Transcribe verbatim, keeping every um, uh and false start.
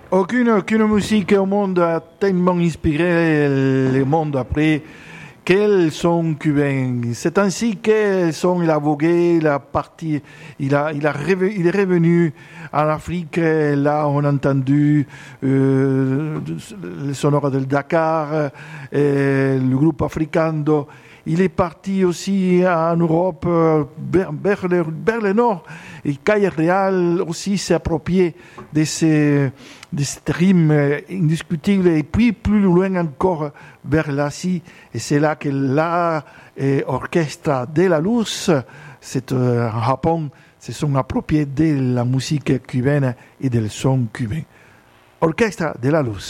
Aucune, aucune musique au monde a tellement inspiré le monde après quel son cubain. C'est ainsi quel son il a vogué, il a parti, il a, il a revenu, il est revenu en Afrique. Là, on a entendu euh, le sonore del Dakar, et le groupe Africando. Il est parti aussi en Europe, vers, vers, le, vers le nord. Et Caille Real aussi s'est approprié de ces, de cette rime indiscutible. Et puis, plus loin encore, vers l'Asie. Et c'est là que l'orchestre de la Luz, c'est euh, en Japon, se sont appropriés de la musique cubaine et du son cubain. Orchestre de la Luz.